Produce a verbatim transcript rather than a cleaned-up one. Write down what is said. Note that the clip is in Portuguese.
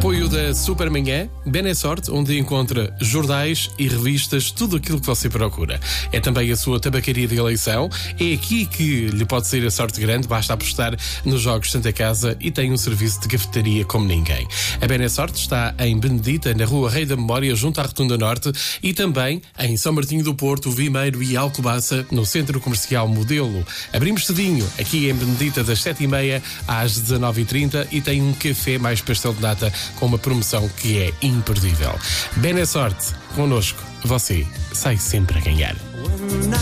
Apoio da Supermanhã, Benessorte, onde encontra jornais e revistas, tudo aquilo que você procura. É também a sua tabacaria de eleição. É aqui que lhe pode sair a sorte grande, basta apostar nos Jogos Santa Casa e tem um serviço de cafetaria como ninguém. A Benessorte está em Benedita, na Rua Rei da Memória, junto à Rotunda Norte, e também em São Martinho do Porto, Vimeiro e Alcobaça, no Centro Comercial Modelo. Abrimos cedinho, aqui em Benedita, das sete e meia às dezanove e trinta, e tem um café mais pastel de nata com uma promoção que é imperdível. Benessorte, connosco, você sai sempre a ganhar.